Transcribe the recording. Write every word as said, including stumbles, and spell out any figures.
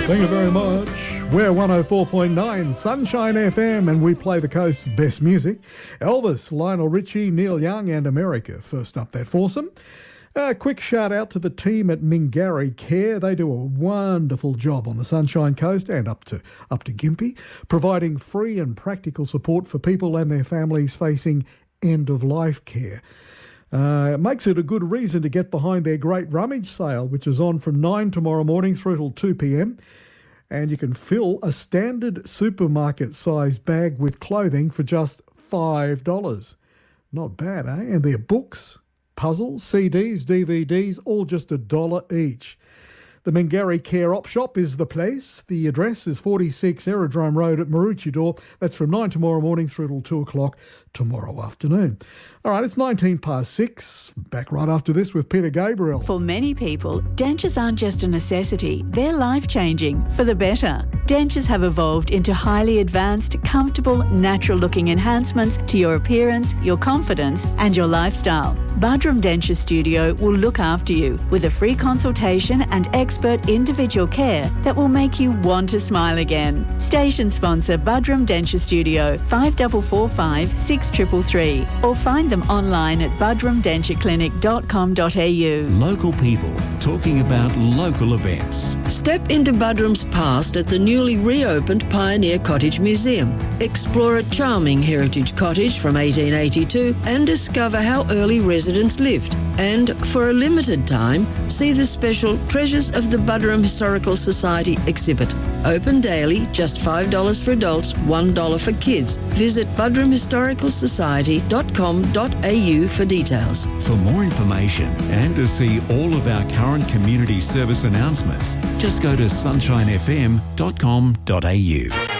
Thank you very much. We're one oh four point nine Sunshine F M and we play the coast's best music. Elvis, Lionel Richie, Neil Young and America. First up that foursome. A quick shout out to the team at Mingari Care. They do a wonderful job on the Sunshine Coast and up to up to Gympie, providing free and practical support for people and their families facing end-of-life care. Uh, it makes it a good reason to get behind their great rummage sale, which is on from nine tomorrow morning through till two p.m. And you can fill a standard supermarket-sized bag with clothing for just five dollars. Not bad, eh? And their books, puzzles, C Ds, D V Ds, all just a dollar each. The Mingari Care Op Shop is the place. The address is forty-six Aerodrome Road at Maroochydore. That's from nine tomorrow morning through till two o'clock tomorrow afternoon. All right, it's nineteen past six. Back right after this with Peter Gabriel. For many people, dentures aren't just a necessity, they're life-changing for the better. Dentures have evolved into highly advanced, comfortable, natural-looking enhancements to your appearance, your confidence and your lifestyle. Budrum Denture Studio will look after you with a free consultation and expert individual care that will make you want to smile again. Station sponsor Budrum Denture Studio, five four four five, six three three three, or find them online at budrum denture clinic dot com dot a u. Local people talking about local events. Step into Budrum's past at the newly reopened Pioneer Cottage Museum. Explore a charming heritage cottage from eighteen eighty-two and discover how early residents lived. And for a limited time, see the special Treasures of the Budrum Historical Society exhibit. Open daily, just five dollars for adults, one dollar for kids. Visit budrum historical society dot com dot a u for details. For more information and to see all of our current community service announcements, just go to sunshine f m dot com dot a u.